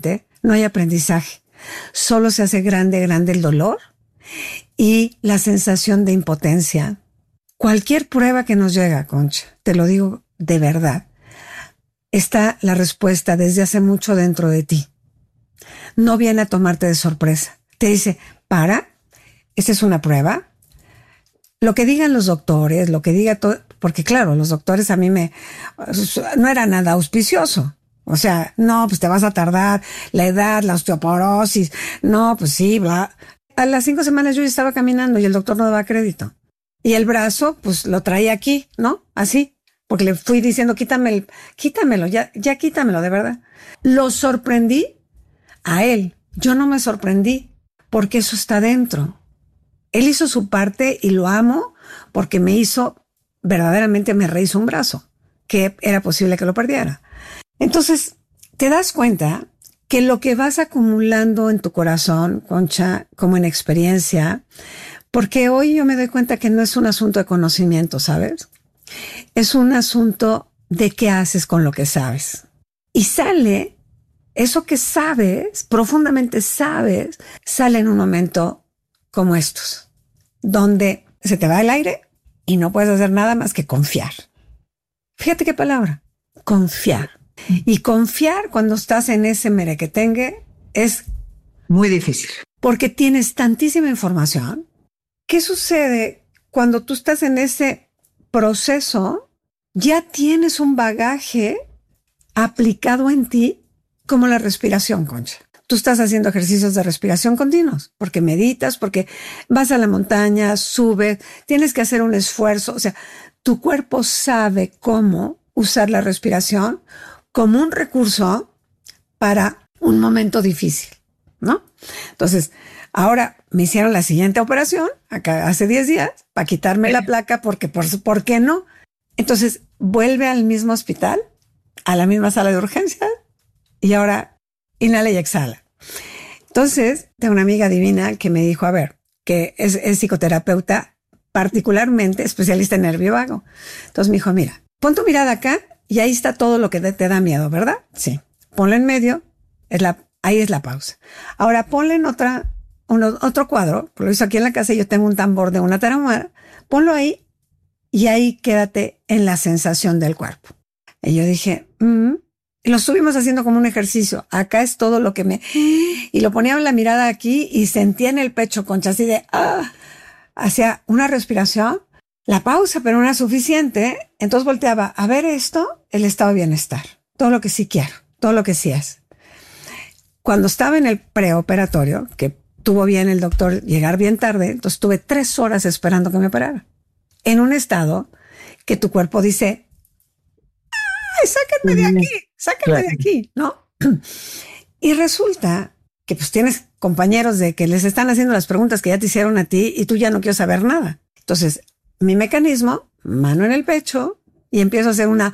no hay aprendizaje. Solo se hace grande el dolor y la sensación de impotencia. Cualquier prueba que nos llega, Concha, te lo digo de verdad, está la respuesta desde hace mucho dentro de ti. No viene a tomarte de sorpresa. Te dice, esta es una prueba. Lo que digan los doctores, lo que diga todo, porque claro, los doctores a mí no era nada auspicioso. O sea, no, pues te vas a tardar, la edad, la osteoporosis, no, pues sí, bla. A las 5 semanas yo ya estaba caminando y el doctor no daba crédito. Y el brazo, pues lo traía aquí, ¿no? Así, porque le fui diciendo, quítamelo, ya quítamelo, de verdad. Lo sorprendí a él. Yo no me sorprendí porque eso está dentro. Él hizo su parte y lo amo porque verdaderamente me rehizo un brazo, que era posible que lo perdiera. Entonces, te das cuenta que lo que vas acumulando en tu corazón, Concha, como en experiencia, porque hoy yo me doy cuenta que no es un asunto de conocimiento, ¿sabes? Es un asunto de qué haces con lo que sabes. Y sale, eso que sabes, profundamente sabes, sale en un momento como estos, donde se te va el aire y no puedes hacer nada más que confiar. Fíjate qué palabra, confiar. Y confiar cuando estás en ese merequetengue es muy difícil. Porque tienes tantísima información. ¿Qué sucede cuando tú estás en ese proceso? Ya tienes un bagaje aplicado en ti como la respiración, Concha. Tú estás haciendo ejercicios de respiración continuos porque meditas, porque vas a la montaña, subes, tienes que hacer un esfuerzo. O sea, tu cuerpo sabe cómo usar la respiración como un recurso para un momento difícil, ¿no? Entonces, ahora me hicieron la siguiente operación, acá hace 10 días, para quitarme la placa, porque ¿por qué no? Entonces, vuelve al mismo hospital, a la misma sala de urgencias, y ahora inhala y exhala. Entonces, tengo una amiga divina que me dijo, a ver, que es psicoterapeuta, particularmente especialista en nervio vago. Entonces me dijo, mira, pon tu mirada acá, y ahí está todo lo que te da miedo, ¿verdad? Sí. Ponlo en medio, ahí es la pausa. Ahora ponle en otro cuadro, lo hizo aquí en la casa y yo tengo un tambor de una tarahumara, ponlo ahí y ahí quédate en la sensación del cuerpo. Y yo dije, y lo estuvimos haciendo como un ejercicio. Acá es todo lo que y lo ponía la mirada aquí y sentía en el pecho, Concha, así de, hacia una respiración. La pausa, pero no era suficiente. Entonces volteaba a ver el estado de bienestar. Todo lo que sí quiero, todo lo que sí es. Cuando estaba en el preoperatorio, que tuvo bien el doctor llegar bien tarde, entonces tuve 3 horas esperando que me operara. En un estado que tu cuerpo dice, ¡ay, sáquenme de aquí! ¿No? Y resulta que pues tienes compañeros de que les están haciendo las preguntas que ya te hicieron a ti y tú ya no quieres saber nada. Entonces, mi mecanismo, mano en el pecho, y empiezo a hacer una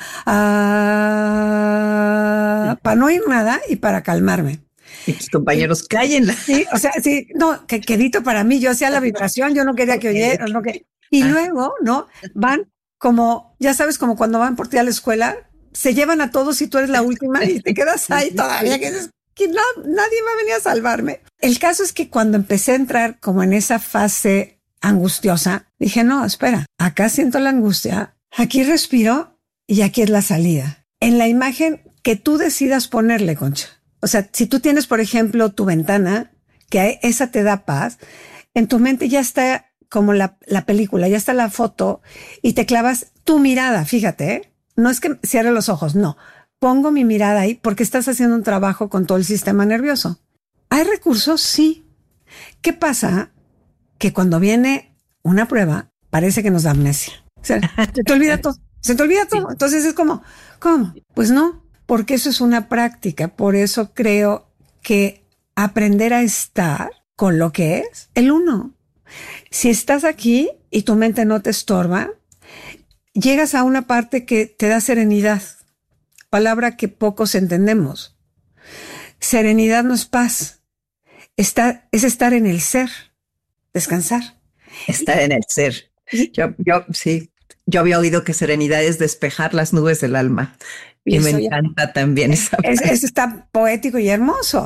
para no oír nada y para calmarme. Y tus compañeros, cállenla. Sí, o sea, sí, no, quedito para mí, yo hacía la vibración, yo no quería que oyeran, y luego, ¿no? Van como, ya sabes, como cuando van por ti a la escuela, se llevan a todos y tú eres la última y te quedas ahí todavía, que dices, que nadie va a venir a salvarme. El caso es que cuando empecé a entrar como en esa fase angustiosa, dije, no, espera, acá siento la angustia, aquí respiro y aquí es la salida. En la imagen que tú decidas ponerle, Concha. O sea, si tú tienes, por ejemplo, tu ventana, que esa te da paz, en tu mente ya está como la película, ya está la foto y te clavas tu mirada, fíjate, ¿eh? No es que cierre los ojos, no. Pongo mi mirada ahí porque estás haciendo un trabajo con todo el sistema nervioso. ¿Hay recursos? Sí. ¿Qué pasa? Que cuando viene una prueba, parece que nos da amnesia. O sea, se te olvida todo. Se te olvida todo. Entonces es como, ¿cómo? Pues no, porque eso es una práctica. Por eso creo que aprender a estar con lo que es el uno. Si estás aquí y tu mente no te estorba, llegas a una parte que te da serenidad. Palabra que pocos entendemos. Serenidad no es paz. Es estar en el ser. Descansar. Estar en el ser. Yo había oído que serenidad es despejar las nubes del alma. Y me encanta también esa parte. Está poético y hermoso.